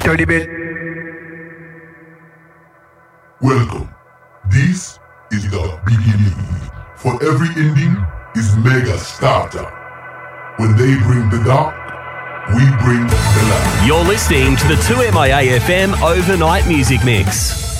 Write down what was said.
Tony Bell. Welcome. This is the beginning. For every ending is mega starter. When they bring the dark, we bring the light. You're listening to the 2MIA FM Overnight Music Mix.